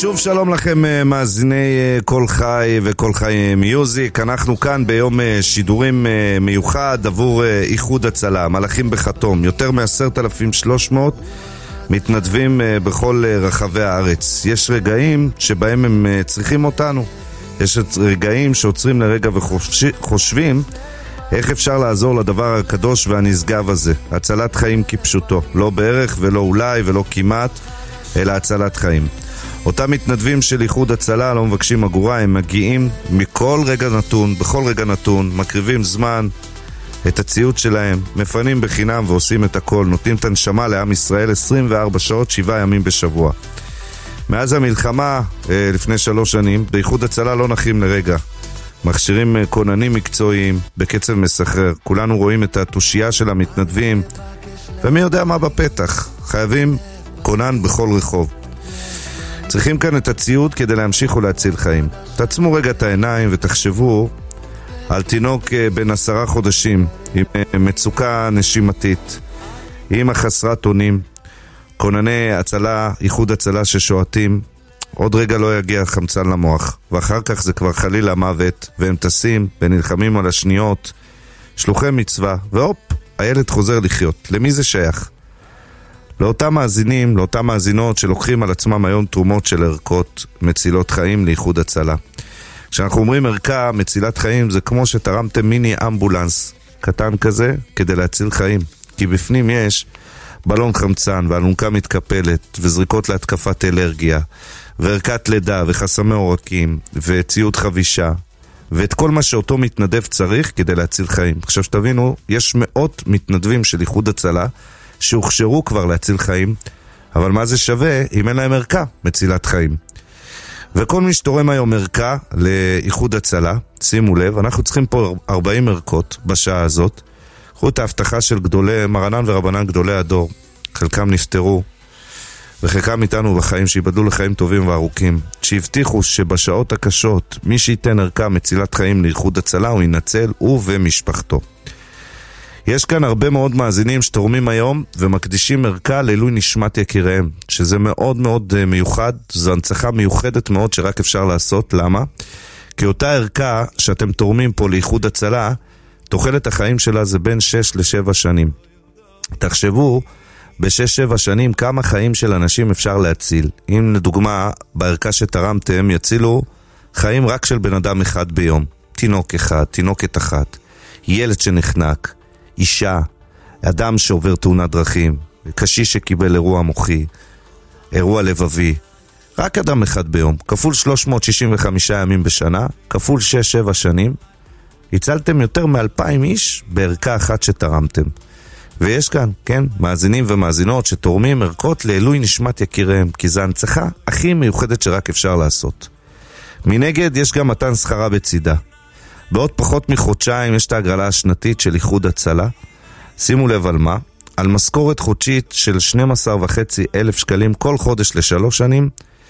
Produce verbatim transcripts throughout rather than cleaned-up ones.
שוב שלום לכם מאזיני כל חי וכל חי מיוזיק. אנחנו כאן ביום שידורים מיוחד עבור איחוד הצלה, מלאכים בחתום. יותר מ-עשרת אלפים ושלוש מאות מתנדבים בכל רחבי הארץ. יש רגעים שבהם הם צריכים אותנו. יש רגעים שעוצרים לרגע וחושבים איך אפשר לעזור לדבר הקדוש והנשגב הזה. הצלת חיים כפשוטו. לא בערך ולא אולי ולא כמעט, אלא הצלת חיים. אותם מתנדבים של איחוד הצלה לא מבקשים אגורה, הם מגיעים מכל רגע נתון, בכל רגע נתון, מקריבים זמן, את הציוד שלהם, מפנים בחינם ועושים את הכל, נותנים את הנשמה לעם ישראל עשרים וארבע שעות, שבעה ימים בשבוע. מאז המלחמה, לפני שלוש שנים, באיחוד הצלה לא נחים לרגע. מכשירים כוננים מקצועיים, בקצב מסחרר. כולנו רואים את התושייה של המתנדבים, ומי יודע מה בפתח. חייבים כונן בכל רחוב. צריכים כאן את הציוד כדי להמשיך ולהציל חיים. תעצמו רגע את העיניים ותחשבו על תינוק בן עשרה חודשים עם מצוקה נשימתית, עם חסרת אונים, כונני הצלה, איחוד הצלה ששועטים, עוד רגע לא יגיע חמצן למוח, ואחר כך זה כבר חלילה מוות, והם טסים ונלחמים על השניות, שלוחי מצווה, והופ, הילד חוזר לחיות. למי זה שייך? לאותם מאזינים, לאותם מאזינות שלוקחים על עצמם היום תרומות של ערכות מצילות חיים לאיחוד הצלה. כשאנחנו אומרים ערכה מצילת חיים, זה כמו שתרמתם מיני אמבולנס קטן כזה כדי להציל חיים. כי בפנים יש בלון חמצן ואלונקה מתקפלת וזריקות להתקפת אלרגיה וערכת לידה וחסמי עורקים וציוד חבישה ואת כל מה שאותו מתנדב צריך כדי להציל חיים. עכשיו שתבינו, יש מאות מתנדבים של איחוד הצלה שהוכשרו כבר להציל חיים, אבל מה זה שווה אם אין להם ערכה מצילת חיים? וכל מי שתורם היום ערכה לאיחוד הצלה, שימו לב, אנחנו צריכים פה ארבעים ערכות בשעה הזאת. קחו את ההבטחה של גדולי, מרנן ורבנן גדולי הדור, חלקם נפטרו וחלקם איתנו בחיים, שיבדלו לחיים טובים וארוכים, שהבטיחו שבשעות הקשות מי שייתן ערכה מצילת חיים לאיחוד הצלה הוא ינצל הוא ומשפחתו. יש כאן הרבה מאוד מאזינים שתורמים היום ומקדישים ערכה לעילוי נשמת יקיריהם, שזה מאוד מאוד מיוחד, זו הנצחה מיוחדת מאוד שרק אפשר לעשות. למה? כי אותה ערכה שאתם תורמים פה לאיחוד הצלה, תוחלת החיים שלה זה בין שש לשבע שנים. תחשבו בשש שבע שנים כמה חיים של אנשים אפשר להציל. אם לדוגמה בערכה שתרמתם יצילו חיים רק של בן אדם אחד ביום, תינוק אחד, תינוקת אחת, ילד שנחנק, אישה, אדם שעובר תאונת דרכים, קשיש שקיבל אירוע מוחי, אירוע לבבי, רק אדם אחד ביום, כפול שלוש מאות שישים וחמישה ימים בשנה, כפול שש שבע שנים, הצלתם יותר מאלפיים איש בערכה אחת שתרמתם. ויש כאן, כן, מאזינים ומאזינות שתורמים ערכות לעילוי נשמת יקיריהם, כי זו הנצחה הכי מיוחדת שרק אפשר לעשות. מנגד יש גם מתן שכרה בצידה. בעוד פחות מחודשיים יש את ההגרלה השנתית של איחוד הצלה. שימו לב על מה? על משכורת חודשית של שנים עשר וחצי אלף שקלים כל חודש לשלוש שנים,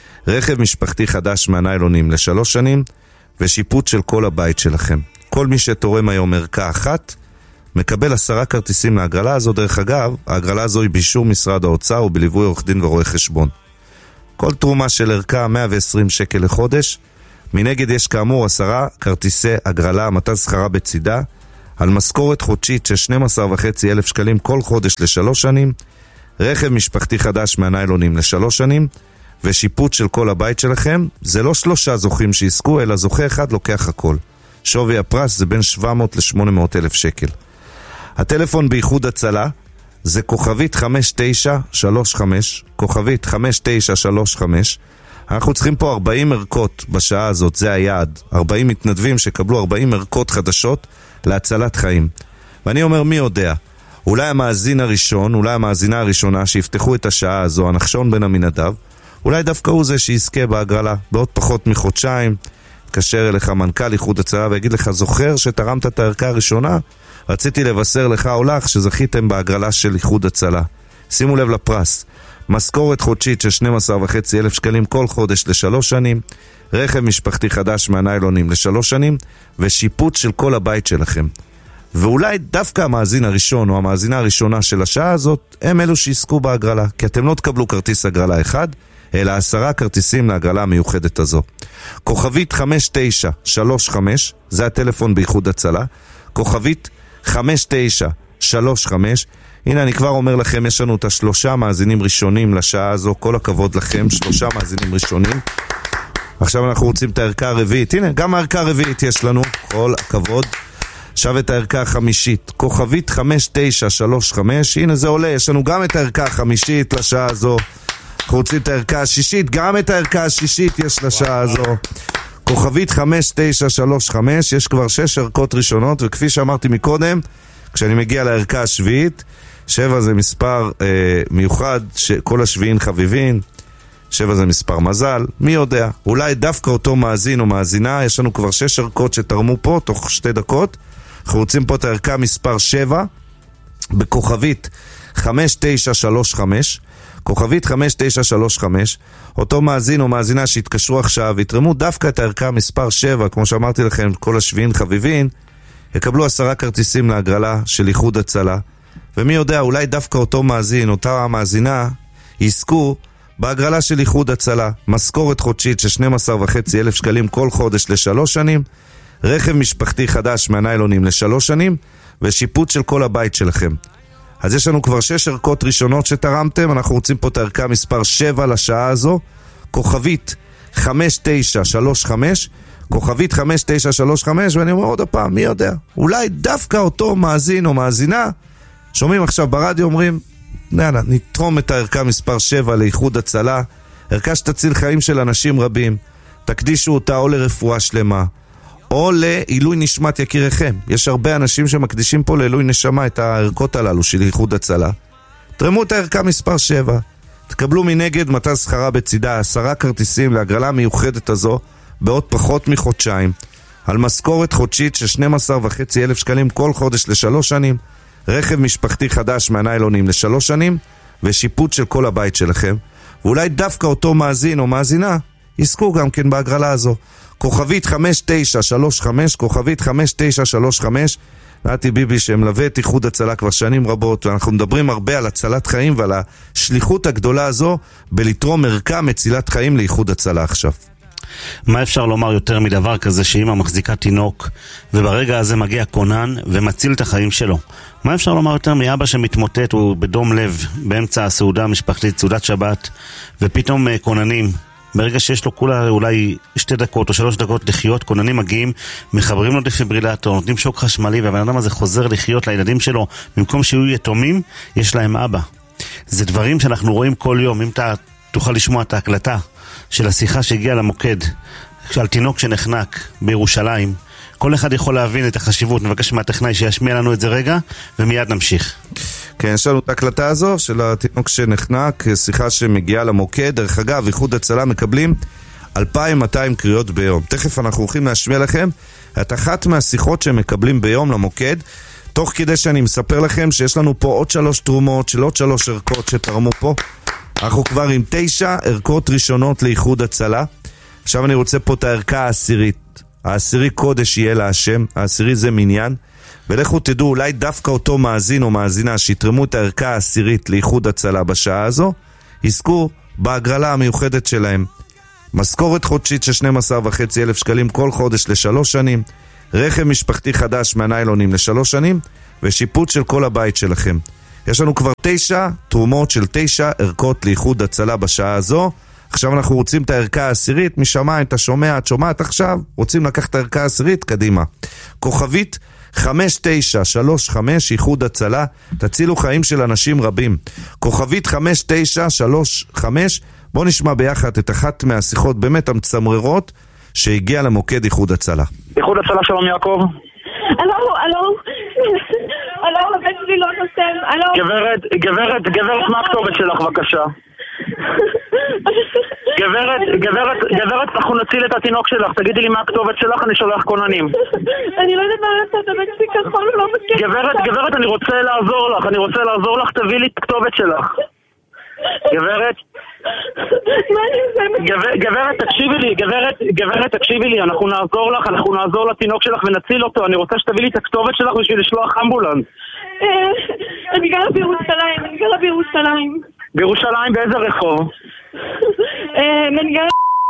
רכב משפחתי חדש מהניילונים לשלוש שנים, ושיפוט של כל הבית שלכם. כל מי שתורם היום ערכה אחת, מקבל עשרה כרטיסים להגרלה הזו. דרך אגב, ההגרלה הזו היא באישור משרד האוצר ובליווי עורך דין ורואה חשבון. כל תרומה של ערכה מאה ועשרים שקל לחודש, מנגד יש כאמור עשרה כרטיסי הגרלה, מתן שכרה בצידה, על משכורת חודשית של שנים עשר וחצי אלף שקלים כל חודש לשלוש שנים, רכב משפחתי חדש מהניילונים לשלוש שנים, ושיפוט של כל הבית שלכם. זה לא שלושה זוכים שיזכו, אלא זוכה אחד לוקח הכל. שווי הפרס זה בין שבע מאות לשמונה מאות אלף שקל. הטלפון באיחוד הצלה זה כוכבית חמש תשע שלוש חמש, כוכבית חמש תשע שלוש חמש. אנחנו צריכים פה ארבעים ערכות בשעה הזאת, זה היעד. ארבעים מתנדבים שקבלו ארבעים ערכות חדשות להצלת חיים. ואני אומר, מי יודע? אולי המאזין הראשון, אולי המאזינה הראשונה שיפתחו את השעה הזו, הנחשון בן המנדב, אולי דווקא הוא זה שיזכה בהגרלה. בעוד פחות מחודשיים תקשר אליך מנכ"ל איחוד הצלה ויגיד לך, זוכר שתרמת את הערכה הראשונה? רציתי לבשר לך או לך שזכיתם בהגרלה של איחוד הצלה. שימו לב לפרס. משכורת חודשית של שנים עשר וחצי אלף שקלים כל חודש לשלוש שנים, רכב משפחתי חדש מהניילונים לשלוש שנים, ושיפוט של כל הבית שלכם. ואולי דווקא המאזין הראשון או המאזינה הראשונה של השעה הזאת הם אלו שיזכו בהגרלה, כי אתם לא תקבלו כרטיס הגרלה אחד, אלא עשרה כרטיסים להגרלה המיוחדת הזו. כוכבית חמש תשע שלוש חמש, זה הטלפון באיחוד הצלה, כוכבית חמש תשע שלוש חמש. הנה אני כבר אומר לכם, יש לנו את השלושה מאזינים ראשונים לשעה הזו, כל הכבוד לכם, שלושה מאזינים ראשונים. עכשיו אנחנו רוצים את הערכה הרביעית, הנה גם הערכה הרביעית יש לנו, כל הכבוד. עכשיו את הערכה החמישית, כוכבית חמש תשע שלוש חמש, הנה זה עולה, יש לנו גם את הערכה החמישית לשעה הזו. אנחנו רוצים את הערכה השישית, גם את הערכה השישית יש לשעה הזו. כוכבית חמש תשע שלוש חמש, יש כבר שש ערכות ראשונות, וכפי שאמרתי מקודם, כשאני מגיע לערכה השביעית, שבע זה מספר אה, מיוחד, שכל השביעין חביבין, שבע זה מספר מזל, מי יודע, אולי דווקא אותו מאזין או מאזינה, יש לנו כבר שש ערכות שתרמו פה, תוך שתי דקות, אנחנו רוצים פה את הערכה מספר שבע, בכוכבית חמש תשע שלוש חמש, כוכבית חמש תשע שלוש חמש, אותו מאזין או מאזינה שהתקשרו עכשיו, יתרמו דווקא את הערכה מספר שבע, כמו שאמרתי לכם, כל השביעין חביבין, יקבלו עשרה כרטיסים להגרלה של איחוד הצלה, ומי יודע, אולי דווקא אותו מאזין, אותה מאזינה, יזכו בהגרלה של איחוד הצלה, משכורת חודשית של שנים עשר וחצי אלף שקלים כל חודש לשלוש שנים, רכב משפחתי חדש מהניילונים לשלוש שנים, ושיפוץ של כל הבית שלכם. אז יש לנו כבר שש ערכות ראשונות שתרמתם, אנחנו רוצים פה את הערכה מספר שבע לשעה הזו, כוכבית חמש תשע שלוש חמש, כוכבית חמש תשע שלוש חמש, ואני אומר עוד הפעם, מי יודע, אולי דווקא אותו מאזין או מאזינה, שומעים עכשיו ברדיו, אומרים, נענה, נתרום את הערכה מספר שבע לאיחוד הצלה, ערכה שתציל חיים של אנשים רבים, תקדישו אותה או לרפואה שלמה, או לעילוי נשמת יקיריכם. יש הרבה אנשים שמקדישים פה לעילוי נשמה את הערכות הללו של איחוד הצלה. תרמו את הערכה מספר שבע, תקבלו מנגד מתן שכרה בצידה, עשרה כרטיסים להגרלה המיוחדת הזו, בעוד פחות מחודשיים, על משכורת חודשית של שנים עשר וחצי אלף שקלים כל חודש לשלוש שנים, רכב משפחתי חדש מהניילונים לשלוש שנים, ושיפוץ של כל הבית שלכם. ואולי דווקא אותו מאזין או מאזינה יזכו גם כן בהגרלה הזו. כוכבית חמש תשע שלוש חמש, כוכבית חמש תשע שלוש חמש, נתי ביבי שמלווה את איחוד הצלה כבר שנים רבות, ואנחנו מדברים הרבה על הצלת חיים ועל השליחות הגדולה הזו בלתרום ערכה מצילת חיים לאיחוד הצלה עכשיו. מה אפשר לומר יותר מדבר כזה שאמא מחזיקה תינוק וברגע הזה מגיע כונן ומציל את החיים שלו? מה אפשר לומר יותר מאבא שמתמוטט, הוא בדום לב באמצע הסעודה המשפחתית, סעודת שבת, ופתאום כוננים, ברגע שיש לו כולה אולי שתי דקות או שלוש דקות לחיות, כוננים מגיעים, מחברים לו דפיברילטור, נותנים שוק חשמלי, והבן אדם הזה חוזר לחיות לילדים שלו, במקום שיהיו יתומים, יש להם אבא. זה דברים שאנחנו רואים כל יום. אם אתה תוכל לשמוע את ההקלטה של השיחה שהגיעה למוקד על תינוק שנחנק בירושלים, כל אחד יכול להבין את החשיבות. נבקש מהטכנאי שישמיע לנו את זה רגע, ומיד נמשיך. כן, יש לנו את ההקלטה הזו של התינוק שנחנק, שיחה שמגיעה למוקד. דרך אגב, איחוד הצלה מקבלים אלפיים ומאתיים קריאות ביום. תכף אנחנו הולכים להשמיע לכם את אחת מהשיחות שמקבלים ביום למוקד, תוך כדי שאני מספר לכם שיש לנו פה עוד שלוש תרומות של עוד שלוש ערכות שתרמו פה. אנחנו כבר עם תשע ערכות ראשונות לאיחוד הצלה. עכשיו אני רוצה פה את הערכה העשירית. העשירי קודש יהיה להשם, העשירי זה מניין, ולכו תדעו, אולי דווקא אותו מאזין או מאזינה שיתרמו את הערכה העשירית לאיחוד הצלה בשעה הזו, יזכו בהגרלה המיוחדת שלהם. משכורת חודשית של שנים עשר וחצי אלף שקלים כל חודש לשלוש שנים, רכב משפחתי חדש מהניילונים לשלוש שנים, ושיפוץ של כל הבית שלכם. יש לנו כבר תשע תרומות של תשע ערכות לאיחוד הצלה בשעה הזו. עכשיו אנחנו רוצים את הערכה העשירית, משמיים, אתה שומע, את שומעת עכשיו, רוצים לקחת את הערכה העשירית, קדימה. כוכבית חמש תשע שלוש חמש, איחוד הצלה, תצילו חיים של אנשים רבים. כוכבית חמש תשע שלוש חמש, בוא נשמע ביחד את אחת מהשיחות באמת המצמררות שהגיע למוקד איחוד הצלה. איחוד הצלה, שלום יעקב. אלו, אלו, אלו, הבן שלי לא נוסם, אלו. גברת, גברת, גברת, מה הכתובת שלך בבקשה? גברת, גברת, גברת, אנחנו נציל את התינוק שלך, תגידי לי מה הכתובת שלך, אני שולח כוננים. אני לא יודעת מה לעשות, הבן שלי כחול, הוא לא מסכים. גברת, גברת, אני רוצה לעזור לך, אני רוצה לעזור לך, תביא לי את הכתובת שלך. גברת, מה אני עושה? גברת, תקשיבי לי, גברת, גברת, תקשיבי לי, אנחנו נעזור לך, אנחנו נעזור לתינוק שלך ונציל אותו, אני רוצה שתביא לי את הכתובת שלך בשביל לשלוח אמבולנס. אני גרה בירושלים, אני גרה בירושלים. בירושלים באיזה רחוב? מנגן...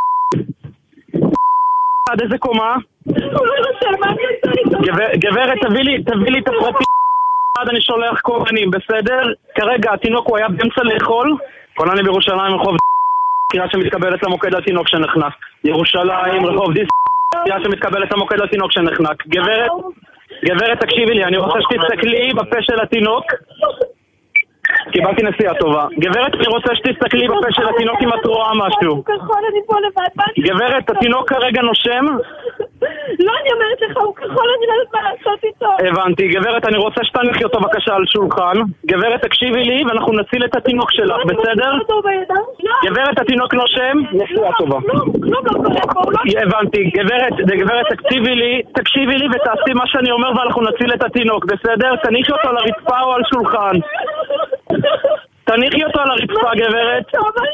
עד איזה קומה? הוא לא נושא, מה אני עושה איתו? גברת, תביא לי, תביא לי את הפרופיל. אני שולח כוננים, בסדר? כרגע התינוק הוא היה באמצע לאכול. כוננים בירושלים, רחוב קריאה שמתקבלת למוקד לתינוק שנחנק. ירושלים, רחוב דיס קריאה שמתקבלת למוקד לתינוק שנחנק. גברת, גברת, תקשיבי לי, אני רוצה שתסתכלי בפה של התינוק. קיבלתי נסיעה טובה. גברת, אני רוצה שתסתכלי בפה של התינוק אם את רואה משהו. אני פה לבד. גברת, התינוק כרגע נושם? לא, אני אומרת לך, הוא כחול, אני לא יודעת מה לעשות איתו. הבנתי. גברת, אני רוצה שתניחי אותו בבקשה על שולחן. גברת, תקשיבי לי ואנחנו נציל את התינוק שלך, בסדר? גברת, התינוק נושם? נסיעה טובה. הבנתי. גברת, גברת, תקשיבי לי, תקשיבי לי ותעשי מה שאני אומר ואנחנו נציל את התינוק, בסדר? תניחי אותו על הרצפה או על שולחן. תניחי אותו על הרצפה, גברת.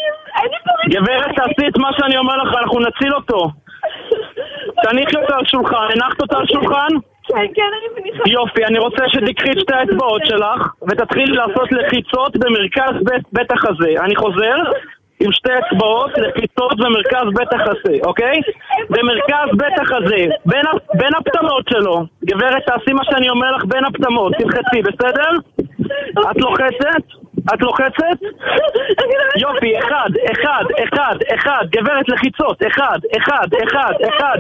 גברת, תעשי את מה שאני אומר לך, אנחנו נציל אותו. תניחי אותו על שולחן. הנחת אותו על שולחן? כן, כן, אני מניחה. יופי, אני רוצה שתקחי את שתי האצבעות שלך ותתחילי לעשות לחיצות במרכז בית, בית החזה. אני חוזר עם שתי אצבעות לחיצות במרכז בית החזה, אוקיי? במרכז בית החזה, בין, בין הפתמות שלו. גברת, תעשי מה שאני אומר לך בין הפתמות. תלחצי, בסדר? את לוחצת? את לוחצת? יופי, אחד, אחד, אחד, אחד. גברת, לחיצות, אחד, אחד, אחד, אחד.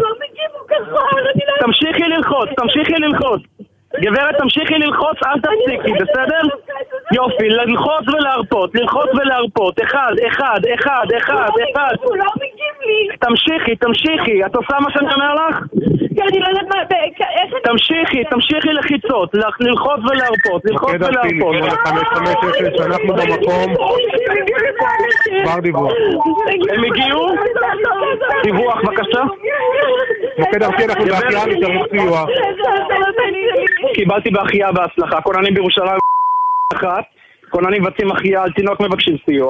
תמשיכי ללחוץ, תמשיכי ללחוץ. גברת, תמשיכי ללחוץ, אל תפסיקי, בסדר? יופי, ללחוץ ולהרפות, ללחוץ ולהרפות. אחד, אחד, אחד, אחד, אחד. הוא לא מגיב לי. תמשיכי, תמשיכי. את עושה מה שאני אומר לך? אני לא יודעת מה... תמשיכי, תמשיכי לחיצות, ללחוץ ולהרפות, ללחוץ ולהרפות. חמש חמש אפס, אנחנו במקום. כבר דיווח. הם הגיעו? דיווח, בבקשה. מוקד ארצי, אנחנו בהחייאה, נשארים סיוע. קיבלתי בהחייאה בהצלחה. כוננים בירושלים אחת, כוננים מבצעים החייאה על תינוק מבקשים סיוע.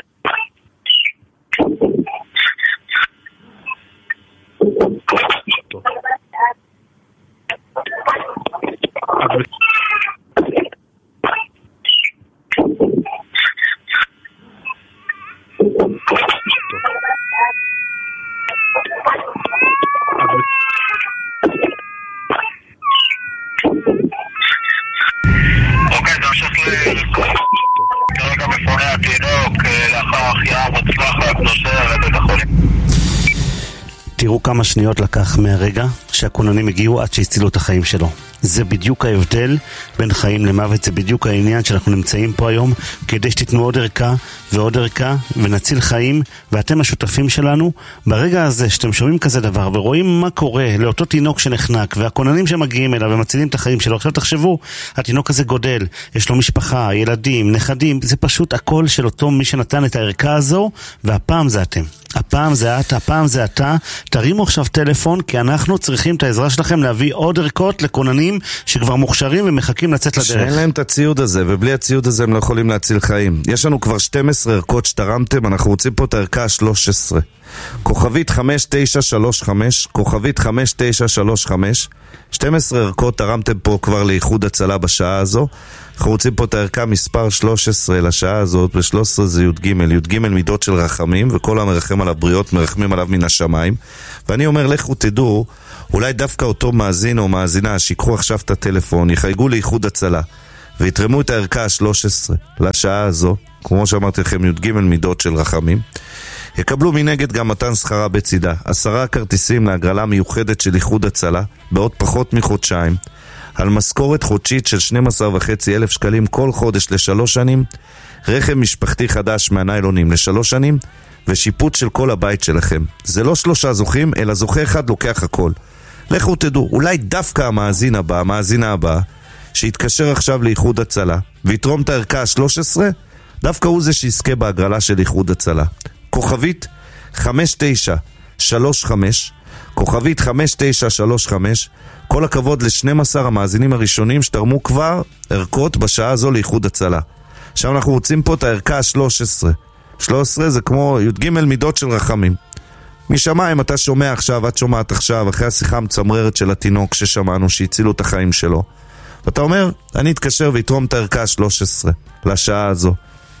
אוקיי, תמשיך כרגע מפונה התינוק לאחר החייאה מוצלחת נוסע לבית החולים. תראו כמה שניות לקח מהרגע שהכוננים הגיעו עד שהצילו את החיים שלו. זה בדיוק ההבדל בין חיים למוות, זה בדיוק העניין שאנחנו נמצאים פה היום כדי שתיתנו עוד ערכה ועוד ערכה ונציל חיים, ואתם השותפים שלנו. ברגע הזה שאתם שומעים כזה דבר ורואים מה קורה לאותו תינוק שנחנק והכוננים שמגיעים אליו ומצילים את החיים שלו, עכשיו תחשבו, התינוק הזה גודל, יש לו משפחה, ילדים, נכדים, זה פשוט הכל של אותו מי שנתן את הערכה הזו, והפעם זה אתם. הפעם זה את, הפעם זה אתה. תרימו עכשיו טלפון, כי אנחנו צריכים את העזרה שלכם להביא עוד ערכות לכוננים שכבר מוכשרים ומחכים לצאת לדרך. שאין להם את הציוד הזה, ובלי הציוד הזה הם לא יכולים להציל חיים. יש לנו כבר שתים עשרה ערכות שתרמתם, אנחנו רוצים פה את הערכה ה-שלוש עשרה. כוכבית חמש תשע שלוש חמש, כוכבית חמש תשע שלוש חמש. שתים עשרה ערכות תרמתם פה כבר לאיחוד הצלה בשעה הזו. אנחנו רוצים פה את הערכה מספר שלוש עשרה לשעה הזאת, ו-שלוש עשרה זה י' ג', י' ג' מידות של רחמים, וכל המרחם על הבריות מרחמים עליו מן השמיים. ואני אומר, לכו תדעו, אולי דווקא אותו מאזין או מאזינה שיקחו עכשיו את הטלפון, יחייגו לאיחוד הצלה ויתרמו את הערכה ה-שלוש עשרה לשעה הזו, כמו שאמרתי לכם, י' ג' מידות של רחמים, יקבלו מנגד גם מתן שכרה בצידה, עשרה כרטיסים להגרלה מיוחדת של איחוד הצלה בעוד פחות מחודשיים, על משכורת חודשית של שנים עשר וחצי אלף שקלים כל חודש לשלוש שנים, רכב משפחתי חדש מהניילונים לשלוש שנים, ושיפוט של כל הבית שלכם. זה לא שלושה זוכים, אלא זוכה אחד לוקח הכל. לכו תדעו, אולי דווקא המאזין הבא, המאזינה הבאה, שיתקשר עכשיו לאיחוד הצלה, ויתרום את הערכה ה-שלוש עשרה, דווקא הוא זה שיזכה בהגרלה של איחוד הצלה. כוכבית חמש תשע שלוש חמש, כוכבית חמש תשע שלוש חמש. כל הכבוד ל-שנים עשר המאזינים הראשונים שתרמו כבר ערכות בשעה הזו לאיחוד הצלה. עכשיו אנחנו רוצים פה את הערכה ה-שלוש עשרה. שלוש עשרה זה כמו י' ג' מידות של רחמים. משמיים אתה שומע עכשיו, את שומעת עכשיו, אחרי השיחה המצמררת של התינוק ששמענו שהצילו את החיים שלו, ואתה אומר, אני אתקשר ויתרום את הערכה ה-שלוש עשרה לשעה הזו.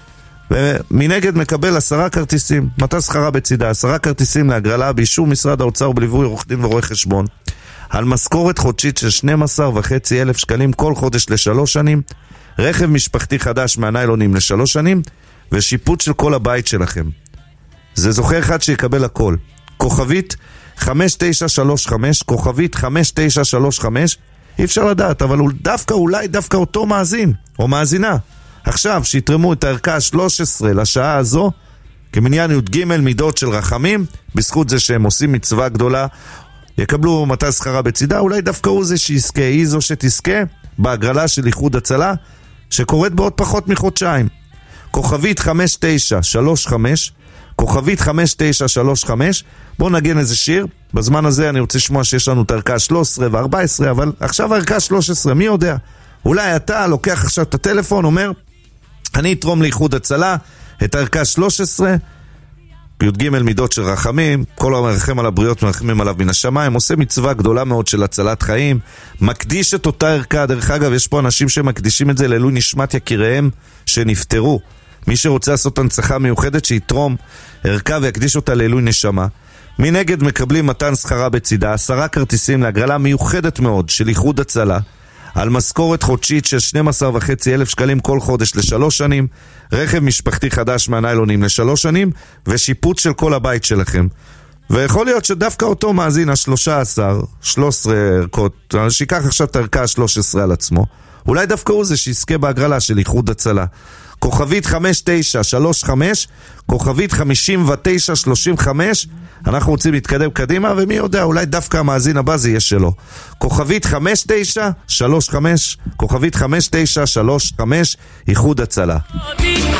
ומנגד מקבל עשרה כרטיסים, מטס שכרה בצידה, עשרה כרטיסים להגרלה באישור משרד האוצר בליווי עורך דין ורואה חשבון, על משכורת חודשית של שנים עשר וחצי אלף שקלים כל חודש לשלוש שנים, רכב משפחתי חדש מהניילונים לשלוש שנים, ושיפוט של כל הבית שלכם. זה זוכה אחד שיקבל הכל. כוכבית חמש תשע שלוש חמש, כוכבית חמש תשע שלוש חמש, אי אפשר לדעת, אבל דווקא, אולי דווקא אותו מאזין, או מאזינה, עכשיו שיתרמו את הערכה ה-שלוש עשרה לשעה הזו, כמניין י"ג מידות של רחמים, בזכות זה שהם עושים מצווה גדולה, יקבלו מטס שכרה בצידה, אולי דווקא הוא זה שיזכה, היא זו שתזכה, בהגרלה של איחוד הצלה, שקורית בעוד פחות מחודשיים. כוכבית חמש תשע שלוש חמש, כוכבית חמש תשע שלוש חמש, בואו נגן איזה שיר, בזמן הזה אני רוצה לשמוע שיש לנו את הערכה שלוש עשרה ו-ארבע עשרה, אבל עכשיו הערכה שלוש עשרה, מי יודע? אולי אתה לוקח עכשיו את הטלפון, אומר, אני אתרום לאיחוד הצלה, את הערכה שלוש עשרה, י"ג מידות של רחמים, כל המרחם על הבריות מרחמים עליו מן השמיים, עושה מצווה גדולה מאוד של הצלת חיים, מקדיש את אותה ערכה, דרך אגב יש פה אנשים שמקדישים את זה לעילוי נשמת יקיריהם שנפטרו, מי שרוצה לעשות הנצחה מיוחדת שיתרום ערכה ויקדיש אותה לעילוי נשמה. מנגד מקבלים מתן שכרה בצידה, עשרה כרטיסים להגרלה מיוחדת מאוד של איחוד הצלה, על משכורת חודשית של שנים עשר וחצי אלף שקלים כל חודש לשלוש שנים, רכב משפחתי חדש מהניילונים לשלוש שנים, ושיפוט של כל הבית שלכם. ויכול להיות שדווקא אותו מאזין ה-שלוש עשרה, שלוש עשרה ערכות, שיקח עכשיו את הערכה ה-שלוש עשרה על עצמו, אולי דווקא הוא זה שיזכה בהגרלה של איחוד הצלה. כוכבית חמש תשע שלוש חמש, כוכבית חמישים ותשע שלושים וחמש, אנחנו רוצים להתקדם קדימה, ומי יודע, אולי דווקא המאזין הבא זה יהיה שלו. כוכבית חמש תשע שלוש חמש, כוכבית חמש תשע שלוש חמש, איחוד הצלה.